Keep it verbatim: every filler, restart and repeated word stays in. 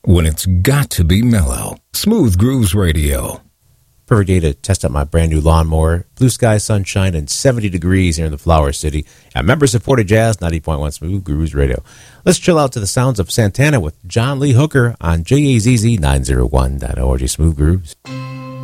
when it's got to be mellow. Smooth Grooves Radio. Perfect day to test out my brand new lawnmower. Blue sky, sunshine, and seventy degrees here in the Flower City. At member-supported jazz, ninety point one Smooth Grooves Radio. Let's chill out to the sounds of Santana with John Lee Hooker on J A Z Z nine oh one dot org. Smooth Grooves.